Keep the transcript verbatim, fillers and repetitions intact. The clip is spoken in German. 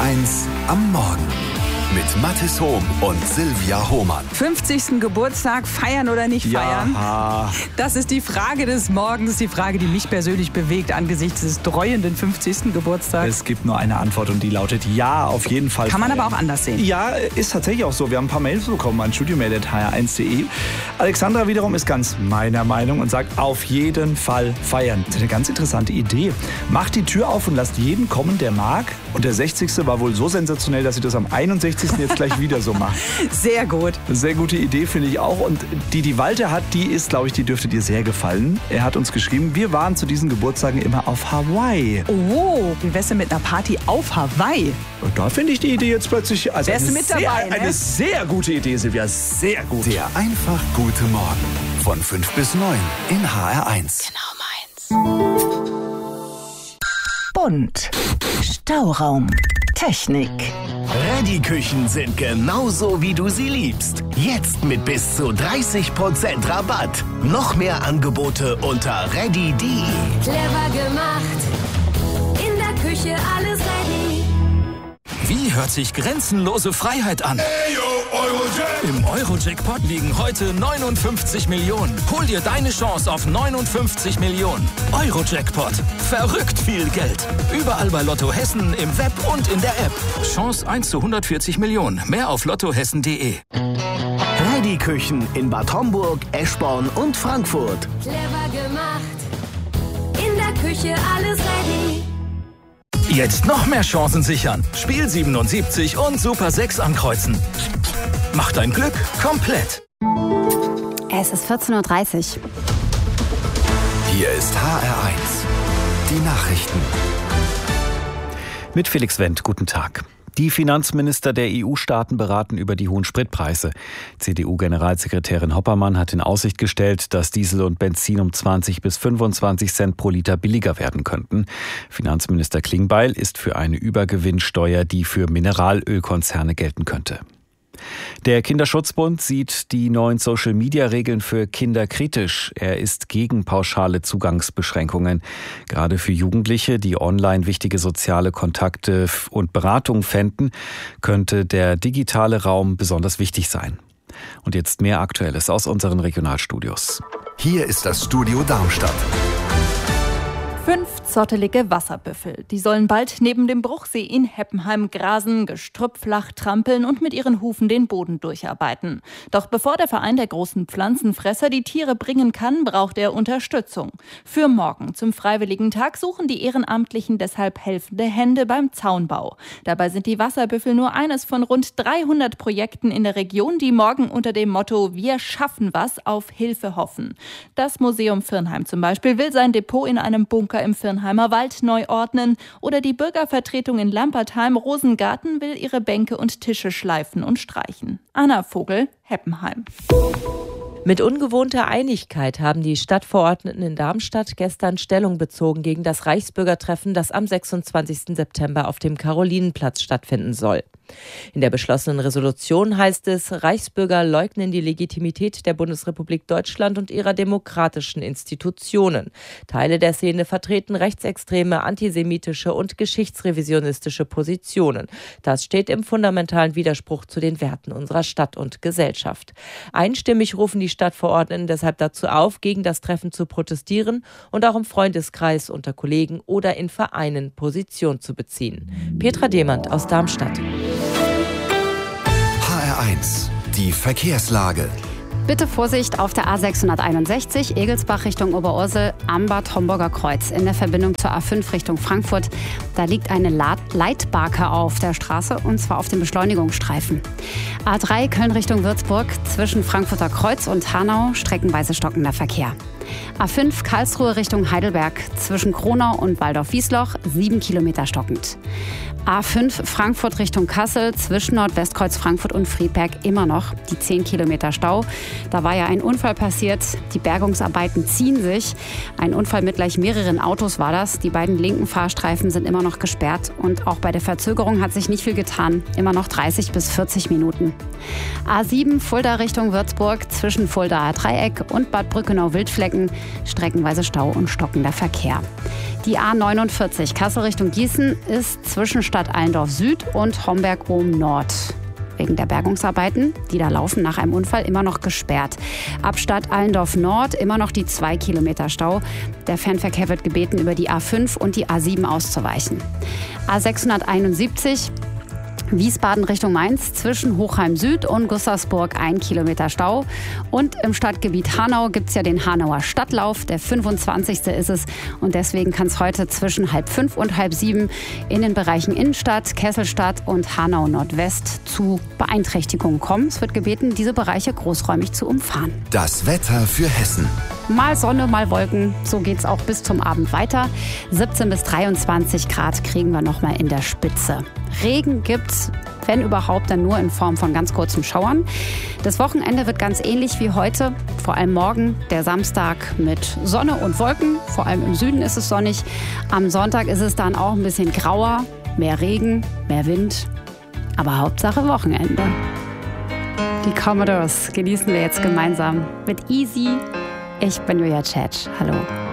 eins am Morgen mit Mathis Hohm und Silvia Hohmann. fünfzigsten Geburtstag feiern oder nicht feiern? Ja. Das ist die Frage des Morgens, die Frage, die mich persönlich bewegt angesichts des dreuenden fünfzigsten Geburtstags. Es gibt nur eine Antwort und die lautet ja, auf jeden Fall. Kann man feiern. aber auch anders sehen. Ja, ist tatsächlich auch so. Wir haben ein paar Mails bekommen an studiomail at h r eins punkt d e. Alexandra wiederum ist ganz meiner Meinung und sagt, auf jeden Fall feiern. Das ist eine ganz interessante Idee. Macht die Tür auf und lasst jeden kommen, der mag. Und der sechzigste war wohl so sensationell, dass sie das am einundsechzigsten jetzt gleich wieder so macht. Sehr gut. Sehr gute Idee, finde ich auch. Und die, die Walter hat, die ist, glaube ich, die dürfte dir sehr gefallen. Er hat uns geschrieben, wir waren zu diesen Geburtstagen immer auf Hawaii. Oh, wie wär's denn mit einer Party auf Hawaii? Und da finde ich die Idee jetzt plötzlich... Also Wärst eine du mit dabei, sehr, ne? Eine sehr gute Idee, Silvia. Sehr gut. Der einfach gute Morgen von fünf bis neun in H R eins. Genau meins. Bunt. Stauraum. Technik. Reddy-Küchen sind genauso, wie du sie liebst. Jetzt mit bis zu dreißig Prozent Rabatt. Noch mehr Angebote unter reddy punkt de. Clever gemacht, in der Küche alles ready. Wie hört sich grenzenlose Freiheit an? Im Euro-Jackpot liegen heute neunundfünfzig Millionen. Hol dir deine Chance auf neunundfünfzig Millionen. Euro-Jackpot. Verrückt viel Geld. Überall bei Lotto Hessen, im Web und in der App. Chance eins zu hundertvierzig Millionen. Mehr auf lottohessen punkt de. Reddy-Küchen in Bad Homburg, Eschborn und Frankfurt. Clever gemacht, in der Küche alles ready. Jetzt noch mehr Chancen sichern. Spiel siebenundsiebzig und Super sechs ankreuzen. Mach dein Glück komplett. Es ist vierzehn Uhr dreißig. Hier ist H R eins. Die Nachrichten. Mit Felix Wendt, guten Tag. Die Finanzminister der E U-Staaten beraten über die hohen Spritpreise. C D U-Generalsekretärin Hoppermann hat in Aussicht gestellt, dass Diesel und Benzin um zwanzig bis fünfundzwanzig Cent pro Liter billiger werden könnten. Finanzminister Klingbeil ist für eine Übergewinnsteuer, die für Mineralölkonzerne gelten könnte. Der Kinderschutzbund sieht die neuen Social-Media-Regeln für Kinder kritisch. Er ist gegen pauschale Zugangsbeschränkungen. Gerade für Jugendliche, die online wichtige soziale Kontakte und Beratung fänden, könnte der digitale Raum besonders wichtig sein. Und jetzt mehr Aktuelles aus unseren Regionalstudios. Hier ist das Studio Darmstadt. Fünf zottelige Wasserbüffel. Die sollen bald neben dem Bruchsee in Heppenheim grasen, Gestrüpp flach trampeln und mit ihren Hufen den Boden durcharbeiten. Doch bevor der Verein der großen Pflanzenfresser die Tiere bringen kann, braucht er Unterstützung. Für morgen zum Freiwilligen Tag suchen die Ehrenamtlichen deshalb helfende Hände beim Zaunbau. Dabei sind die Wasserbüffel nur eines von rund dreihundert Projekten in der Region, die morgen unter dem Motto „Wir schaffen was" auf Hilfe hoffen. Das Museum Virnheim zum Beispiel will sein Depot in einem Bunker im Virnheimer Wald neu ordnen oder die Bürgervertretung in Lampertheim-Rosengarten will ihre Bänke und Tische schleifen und streichen. Anna Vogel, Heppenheim. Mit ungewohnter Einigkeit haben die Stadtverordneten in Darmstadt gestern Stellung bezogen gegen das Reichsbürgertreffen, das am sechsundzwanzigsten September auf dem Karolinenplatz stattfinden soll. In der beschlossenen Resolution heißt es, Reichsbürger leugnen die Legitimität der Bundesrepublik Deutschland und ihrer demokratischen Institutionen. Teile der Szene vertreten rechtsextreme, antisemitische und geschichtsrevisionistische Positionen. Das steht im fundamentalen Widerspruch zu den Werten unserer Stadt und Gesellschaft. Einstimmig rufen die Stadtverordneten deshalb dazu auf, gegen das Treffen zu protestieren und auch im Freundeskreis, unter Kollegen oder in Vereinen Position zu beziehen. Petra Demand aus Darmstadt. H R eins. Die Verkehrslage. Bitte Vorsicht auf der A sechshunderteinundsechzig, Egelsbach Richtung Oberursel am Bad Homburger Kreuz. In der Verbindung zur A fünf Richtung Frankfurt, da liegt eine Leitbarke auf der Straße und zwar auf dem Beschleunigungsstreifen. A drei Köln Richtung Würzburg, zwischen Frankfurter Kreuz und Hanau streckenweise stockender Verkehr. A fünf Karlsruhe Richtung Heidelberg, zwischen Kronau und Waldorf-Wiesloch, sieben Kilometer stockend. A fünf Frankfurt Richtung Kassel, zwischen Nordwestkreuz Frankfurt und Friedberg immer noch die zehn Kilometer Stau. Da war ja ein Unfall passiert, die Bergungsarbeiten ziehen sich. Ein Unfall mit gleich mehreren Autos war das. Die beiden linken Fahrstreifen sind immer noch gesperrt und auch bei der Verzögerung hat sich nicht viel getan. Immer noch dreißig bis vierzig Minuten. A sieben Fulda Richtung Würzburg, zwischen Fuldaer Dreieck und Bad Brückenau-Wildflecken Wolken, streckenweise Stau und stockender Verkehr. Die A neunundvierzig Kassel Richtung Gießen ist zwischen Stadt Allendorf Süd und Homberg-Ohm Nord wegen der Bergungsarbeiten, die da laufen nach einem Unfall, immer noch gesperrt. Ab Stadt Allendorf Nord immer noch die zwei Kilometer Stau. Der Fernverkehr wird gebeten, über die A fünf und die A sieben auszuweichen. A sechshunderteinundsiebzig Wiesbaden Richtung Mainz zwischen Hochheim Süd und Gustavsburg ein Kilometer Stau. Und im Stadtgebiet Hanau gibt es ja den Hanauer Stadtlauf. Der fünfundzwanzigste ist es. Und deswegen kann es heute zwischen halb fünf und halb sieben in den Bereichen Innenstadt, Kesselstadt und Hanau Nordwest zu Beeinträchtigungen kommen. Es wird gebeten, diese Bereiche großräumig zu umfahren. Das Wetter für Hessen. Mal Sonne, mal Wolken. So geht's auch bis zum Abend weiter. siebzehn bis dreiundzwanzig Grad kriegen wir noch mal in der Spitze. Regen gibt's, wenn überhaupt, dann nur in Form von ganz kurzen Schauern. Das Wochenende wird ganz ähnlich wie heute. Vor allem morgen, der Samstag, mit Sonne und Wolken. Vor allem im Süden ist es sonnig. Am Sonntag ist es dann auch ein bisschen grauer. Mehr Regen, mehr Wind. Aber Hauptsache Wochenende. Die Commodores genießen wir jetzt gemeinsam mit Easy. Ich bin Julia Tschetsch. Hallo.